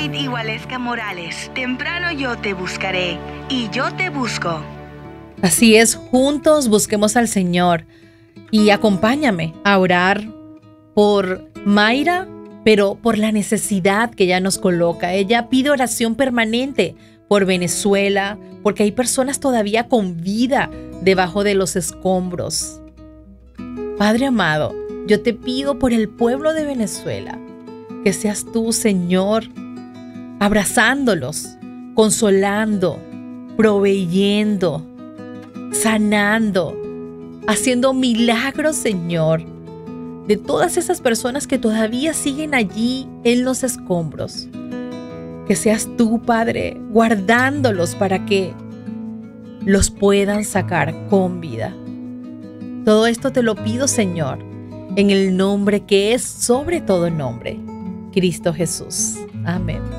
David y Waleska Morales. Temprano yo te buscaré y yo te busco. Así es, juntos busquemos al Señor y acompáñame a orar por Mayra, pero por la necesidad que ella nos coloca. Ella pide oración permanente por Venezuela, porque hay personas todavía con vida debajo de los escombros. Padre amado, yo te pido por el pueblo de Venezuela, que seas tú, Señor, abrazándolos, consolando, proveyendo, sanando, haciendo milagros, Señor, de todas esas personas que todavía siguen allí en los escombros. Que seas tú, Padre, guardándolos para que los puedan sacar con vida. Todo esto te lo pido, Señor, en el nombre que es sobre todo nombre, Cristo Jesús. Amén.